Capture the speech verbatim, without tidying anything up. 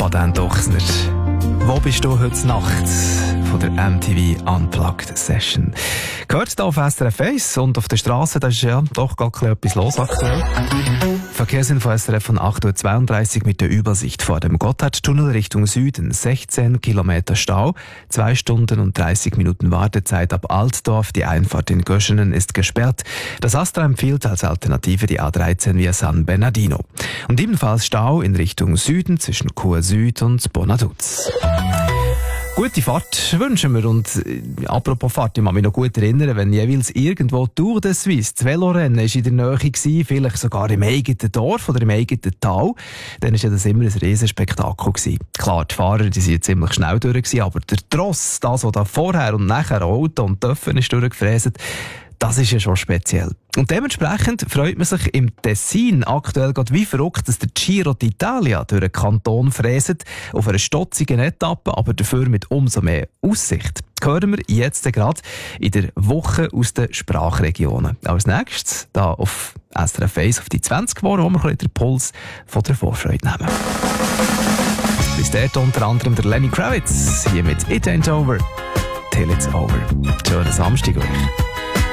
Dan Dochsner. Wo bist du heute Nacht? Von der M T V Unplugged Session. Gehört hier auf S R F eins und auf der Straße, da ist ja doch gar etwas los aktuell. Verkehrsinfo S R F von acht Uhr zweiunddreißig mit der Übersicht vor dem Gotthardtunnel Richtung Süden. sechzehn Kilometer Stau, zwei Stunden und dreißig Minuten Wartezeit ab Altdorf. Die Einfahrt in Göschenen ist gesperrt. Das Astra empfiehlt als Alternative die A dreizehn via San Bernardino. Und ebenfalls Stau in Richtung Süden zwischen Chur Süd und Bonaduz. Gute Fahrt wünschen wir. Und äh, apropos Fahrt, ich kann mich noch gut erinnern, wenn jeweils irgendwo Tour de Suisse, das Velorennen ist in der Nähe gewesen, vielleicht sogar im eigenen Dorf oder im eigenen Tal, dann war ja das immer ein Riesenspektakel gewesen. Klar, die Fahrer, die sind ziemlich schnell durch gewesen, aber der Tross, das, was da vorher und nachher Auto und Töpfen ist durchgefräst, das ist ja schon speziell. Und dementsprechend freut man sich im Tessin aktuell gerade wie verrückt, dass der Giro d'Italia durch den Kanton fräset, auf einer stotzigen Etappe, aber dafür mit umso mehr Aussicht. Das hören wir jetzt gerade in der Woche aus den Sprachregionen. Als nächstes, da auf S R F eins auf die zwanzig geworden, wo wir ein bisschen den Puls von der Vorfreude nehmen. Bis dort unter anderem der Lenny Kravitz, hier mit It Ain't Over Till It's Over. Schönen Samstag euch.